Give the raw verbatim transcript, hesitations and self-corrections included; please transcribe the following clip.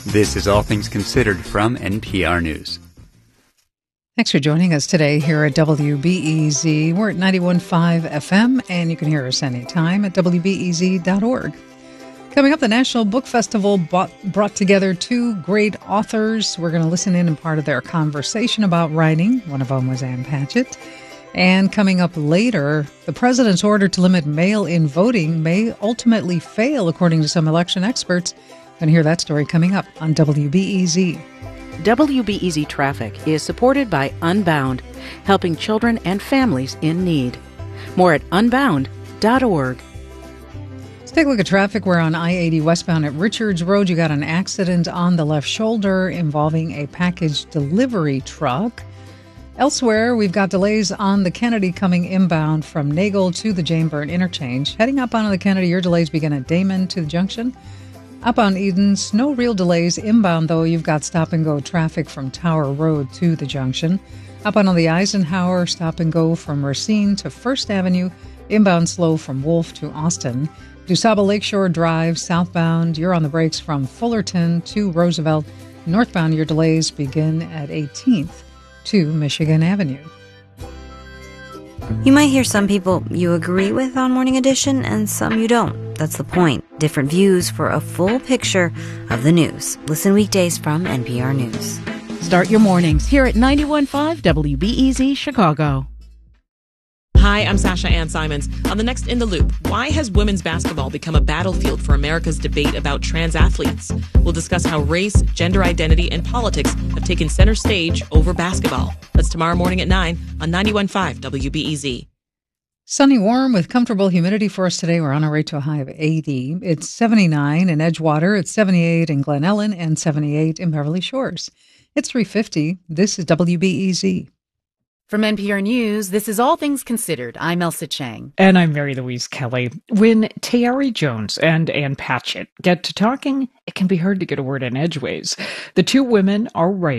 This is All Things Considered from N P R News. Thanks for joining us today here at W B E Z. We're at ninety-one point five F M, and you can hear us anytime at W B E Z dot org. Coming up, the National Book Festival bought, brought together two great authors. We're going to listen in on part of their conversation about writing. One of them was Ann Patchett. And coming up later, the president's order to limit mail-in voting may ultimately fail, according to some election experts. We're going to hear that story coming up on W B E Z. W B E Z Traffic is supported by Unbound, helping children and families in need. More at unbound dot org. Let's take a look at traffic. We're on I eighty westbound at Richards Road. You got an accident on the left shoulder involving a package delivery truck. Elsewhere, we've got delays on the Kennedy coming inbound from Nagle to the Jane Byrne interchange. Heading up onto the Kennedy, your delays begin at Damon to the junction. Up on Edens, no real delays. Inbound, though, you've got stop-and-go traffic from Tower Road to the junction. Up on the Eisenhower, stop-and-go from Racine to First Avenue. Inbound slow from Wolf to Austin. DuSable Lakeshore Drive, southbound, you're on the brakes from Fullerton to Roosevelt. Northbound, your delays begin at eighteenth to Michigan Avenue. You might hear some people you agree with on Morning Edition and some you don't. That's the point. Different views for a full picture of the news. Listen weekdays from N P R News. Start your mornings here at ninety-one point five W B E Z Chicago. Hi, I'm Sasha Ann Simons. On the next In the Loop, why has women's basketball become a battlefield for America's debate about trans athletes? We'll discuss how race, gender identity, and politics have taken center stage over basketball. That's tomorrow morning at nine on ninety-one point five W B E Z. Sunny, warm with comfortable humidity for us today. We're on our way to a high of eighty. It's seventy-nine in Edgewater. It's seventy-eight in Glen Ellen and seventy-eight in Beverly Shores. It's three fifty. This is W B E Z. From N P R News, this is All Things Considered. I'm Elsa Chang. And I'm Mary Louise Kelly. When Tayari Jones and Ann Patchett get to talking, it can be hard to get a word in edgeways. The two women are writers.